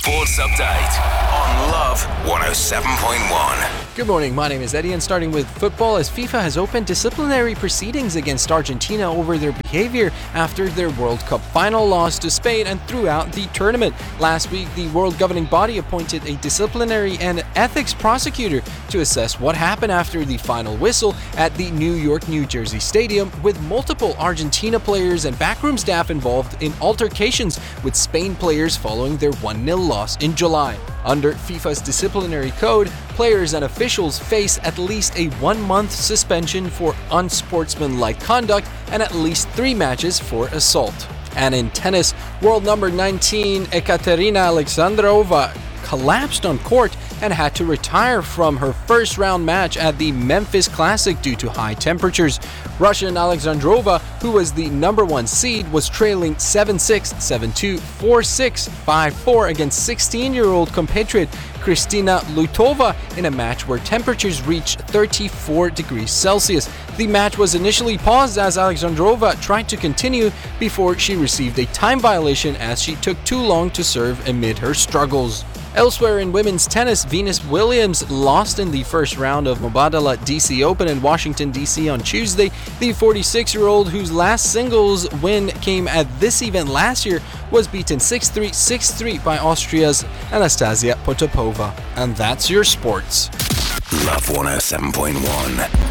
Sports Update on Love 107.1. Good morning, my name is Eddie, and starting with football, as FIFA has opened disciplinary proceedings against Argentina over their behavior after their World Cup final loss to Spain and throughout the tournament. Last week, the world governing body appointed a disciplinary and ethics prosecutor to assess what happened after the final whistle at the New York, New Jersey stadium, with multiple Argentina players and backroom staff involved in altercations with Spain players following their 1-0 loss in July. Under FIFA's disciplinary code, players and officials face at least a 1-month suspension for unsportsmanlike conduct and at least 3 matches for assault. And in tennis, world number 19 Ekaterina Alexandrova collapsed on court and had to retire from her first round match at the Memphis Classic due to high temperatures. Russian Alexandrova, who was the number 1 seed, was trailing 7-6, 7-2, 4-6, 5-4 against 16-year-old compatriot Kristina Lutova in a match where temperatures reached 34 degrees Celsius. The match was initially paused as Alexandrova tried to continue before she received a time violation as she took too long to serve amid her struggles. Elsewhere in women's tennis, Venus Williams lost in the first round of Mubadala DC Open in Washington, D.C. on Tuesday. The 46-year-old, whose last singles win came at this event last year, was beaten 6-3, 6-3 by Austria's Anastasia Potapova. And that's your sports. Love 107.1.